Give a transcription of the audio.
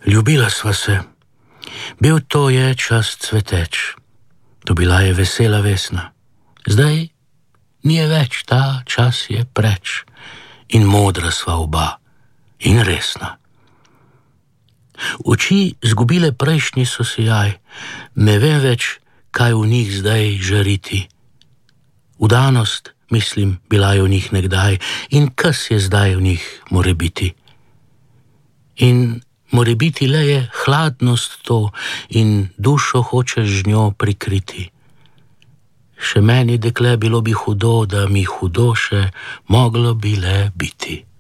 Ljubila sva se, bil to je čas cveteč, to bila je vesela vesna. Zdaj ni več, ta čas je preč, in modra sva oba, in resna. Oči zgubile prejšnji so sijaj, ne vem več, kaj v njih zdaj žariti. Vdanost, mislim, bila je v njih nekdaj, in kas je zdaj v njih more biti. In more biti le je hladnost to, in dušo hočeš z njo prikriti. Še meni, dekle, bilo bi hudo, da mi hudo še moglo bi le biti.